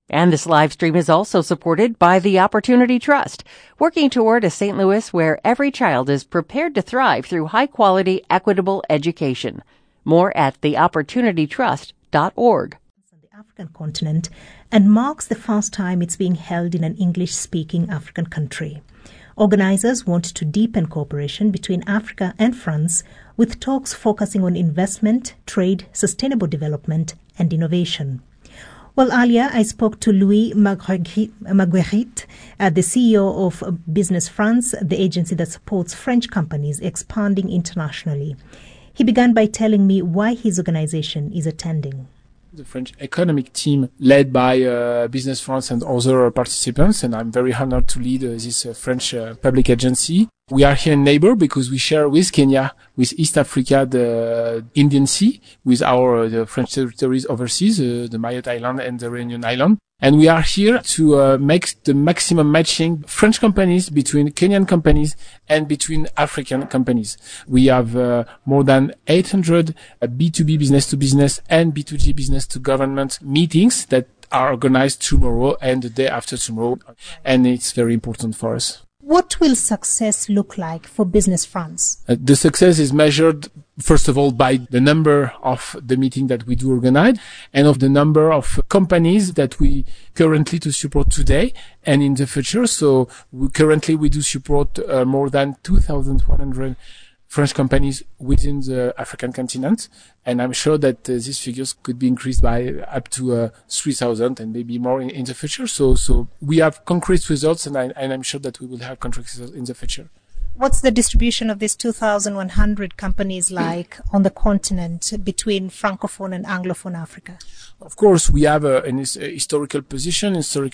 And this live stream is also supported by the Opportunity Trust, working toward a St. Louis where every child is prepared to thrive through high-quality, equitable education. More at theopportunitytrust.org. On the African continent, and marks the first time it's being held in an English-speaking African country. Organizers want to deepen cooperation between Africa and France, with talks focusing on investment, trade, sustainable development, and innovation. Well, earlier I spoke to Louis Marguerite, the CEO of Business France, the agency that supports French companies expanding internationally. He began by telling me why his organization is attending. The French economic team led by Business France and other participants, and I'm very honored to lead this French public agency. We are here in neighbor because we share with Kenya, with East Africa, the Indian Sea, with the French territories overseas, the Mayotte Island and the Réunion Island. And we are here to make the maximum matching French companies between Kenyan companies and between African companies. We have more than 800 B2B business to business and B2G business to government meetings that are organized tomorrow and the day after tomorrow. And it's very important for us. What will success look like for Business France? The success is measured, first of all, by the number of the meeting that we do organize and of the number of companies that we currently to support today and in the future. So currently we do support more than 2,100 French companies within the African continent. And I'm sure that these figures could be increased by up to 3,000 and maybe more in the future. So we have concrete results, and I'm sure that we will have concrete results in the future. What's the distribution of these 2,100 companies like on the continent between Francophone and Anglophone Africa? Of course, we have an historical position,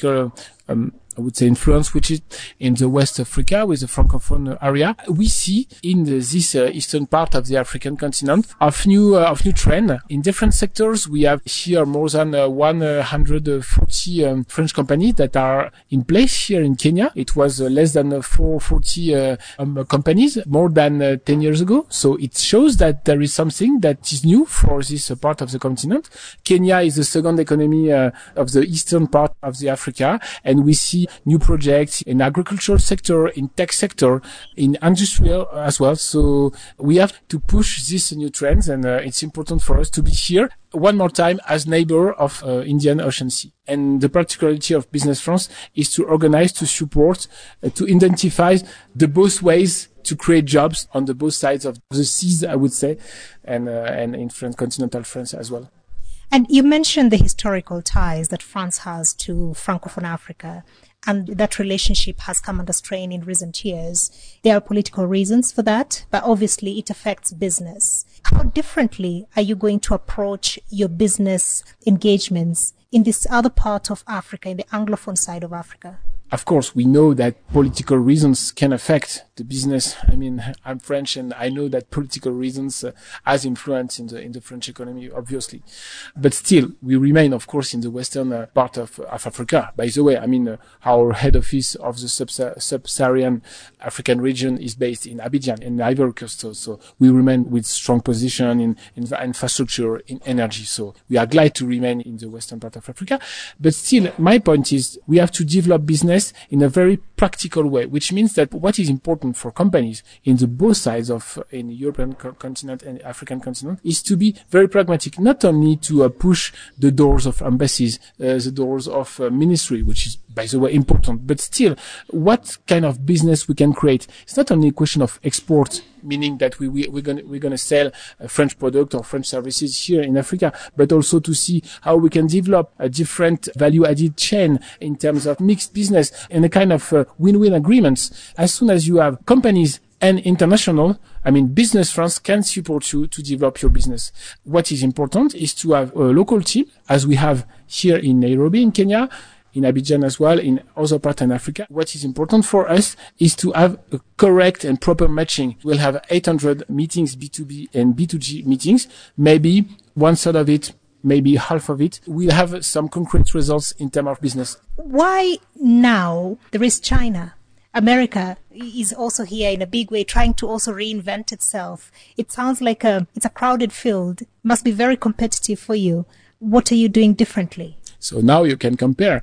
I would say influence, which is in the West Africa with the Francophone area. We see in this eastern part of the African continent of new trend in different sectors. We have here more than 140 French companies that are in place here in Kenya. It was less than 440 companies more than 10 years ago. So it shows that there is something that is new for this part of the continent. Kenya is the second economy of the eastern part of the Africa, and we see new projects in agricultural sector, in tech sector, in industrial as well. So we have to push these new trends, and it's important for us to be here one more time as neighbor of Indian Ocean Sea. And the particularity of Business France is to organize, to support, to identify the both ways to create jobs on the both sides of the seas, I would say, and in continental France as well. And you mentioned the historical ties that France has to Francophone Africa, and that relationship has come under strain in recent years. There are political reasons for that, but obviously it affects business. How differently are you going to approach your business engagements in this other part of Africa, in the Anglophone side of Africa? Of course, we know that political reasons can affect the business. I mean, I'm French, and I know that political reasons has influence in the French economy, obviously. But still, we remain, of course, in the western part of Africa. By the way, I mean, our head office of the sub-Saharan African region is based in Abidjan, in Ivory Coast. So we remain with strong position in infrastructure, in energy. So we are glad to remain in the western part of Africa. But still, my point is we have to develop business in a very practical way, which means that what is important for companies in the both sides of in the European continent and African continent is to be very pragmatic, not only to push the doors of embassies, the doors of ministry, which is, by the way, important, but still, what kind of business we can create. It's not only a question of export, meaning that we're gonna sell a French product or French services here in Africa, but also to see how we can develop a different value-added chain in terms of mixed business and a kind of win-win agreements. As soon as you have companies and international, I mean, Business France can support you to develop your business. What is important is to have a local team, as we have here in Nairobi, in Kenya, in Abidjan as well, in other parts in Africa. What is important for us is to have a correct and proper matching. We'll have 800 meetings, B2B and B2G meetings, maybe one third of it, maybe half of it. We'll have some concrete results in terms of business. Why now? There is China. America is also here in a big way, trying to also reinvent itself. It sounds like it's a crowded field. Must be very competitive for you. What are you doing differently? So now you can compare.